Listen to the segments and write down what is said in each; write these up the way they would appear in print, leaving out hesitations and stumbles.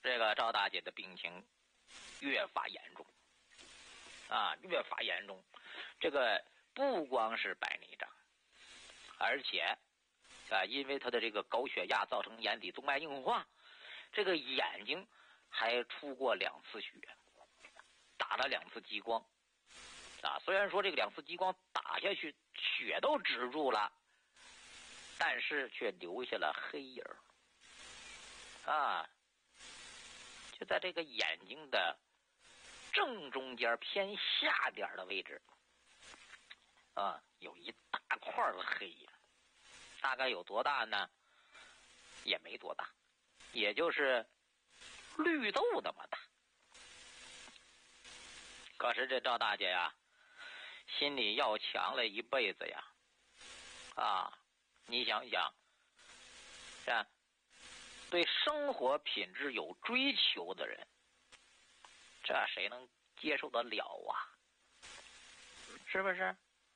这个赵大姐的病情越发严重越发严重。这个不光是白内障，而且因为她的这个高血压造成眼底动脉硬化，这个眼睛还出过2次血，打了2次激光虽然说这个2次激光打下去血都止住了，但是却留下了黑影就在这个眼睛的正中间偏下点的位置有一大块的黑影，大概有多大呢？也没多大，也就是绿豆那么大。可是这赵大姐呀，心里要强了一辈子呀你想想，这对生活品质有追求的人，这谁能接受得了是不是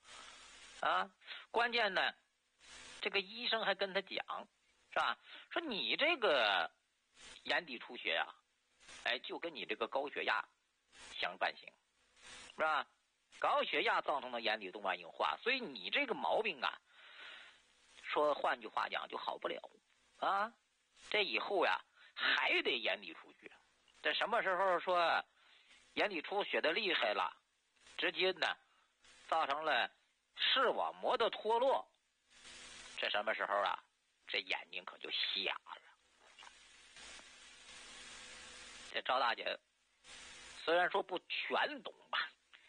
关键呢，这个医生还跟他讲，是吧？说你这个眼底出血就跟你这个高血压相伴行，是吧？高血压造成的眼底动脉硬化，所以你这个毛病说换句话讲就好不了这以后还得眼底出血。这什么时候说眼底出血的厉害了，直接呢造成了视网膜的脱落，这什么时候这眼睛可就瞎了。这赵大姐虽然说不全懂吧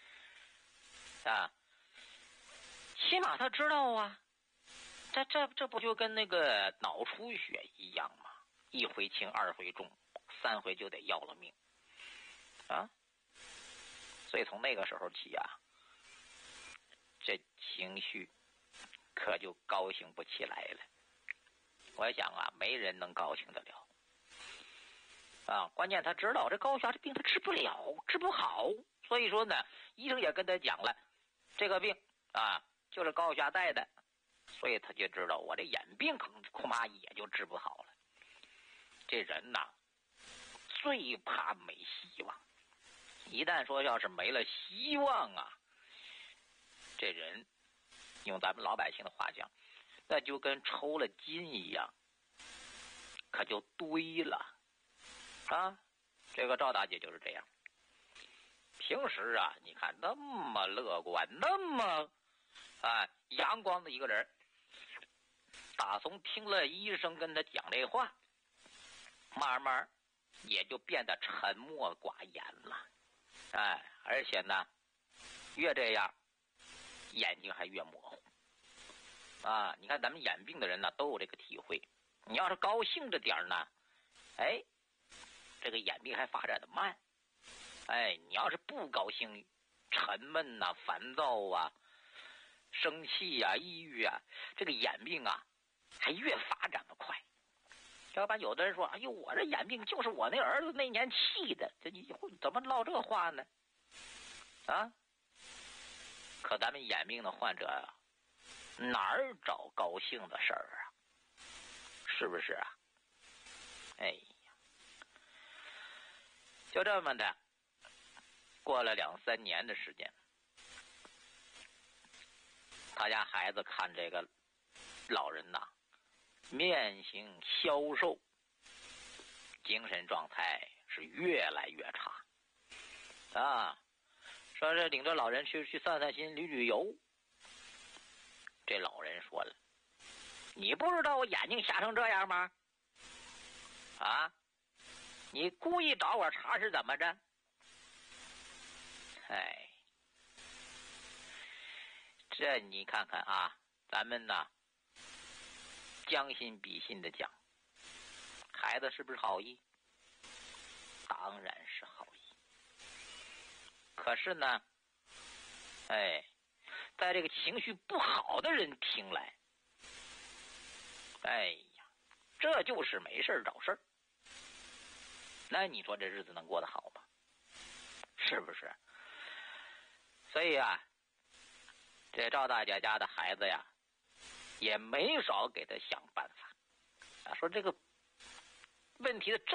起码她知道这不就跟那个脑出血一样吗？一回轻2回重，3回就得要了命所以从那个时候起这情绪可就高兴不起来了。我想没人能高兴得了关键他知道这高血压这病他治不了，治不好，所以说呢，医生也跟他讲了，这个病就是高血压带的，所以他就知道我这眼病恐怕也就治不好了。这人最怕没希望，一旦说要是没了希望这人用咱们老百姓的话讲，那就跟抽了筋一样，可就堆了这个赵大姐就是这样。平时你看那么乐观，那么阳光的一个人，打从听了医生跟他讲这话，慢慢也就变得沉默寡言了而且呢越这样眼睛还越模糊你看咱们眼病的人都有这个体会，你要是高兴着点呢这个眼病还发展的慢你要是不高兴，沉闷烦躁生气抑郁这个眼病还越发展的快。要不然有的人说，哎呦，我这眼病就是我那儿子那年气的，这你怎么唠这话呢可咱们眼病的患者哪儿找高兴的事儿是不是哎呀，就这么的过了2、3年的时间，他家孩子看这个老人面形消瘦，精神状态是越来越差说是领着老人去散散心，旅游。这老人说了，你不知道我眼睛瞎成这样吗你故意找我茬是怎么着这你看看咱们将心比心的讲，孩子是不是好意？当然是好意。可是呢在这个情绪不好的人听来，这就是没事找事儿。那你说这日子能过得好吗？是不是？所以这赵大姐家的孩子也没少给他想办法说这个问题的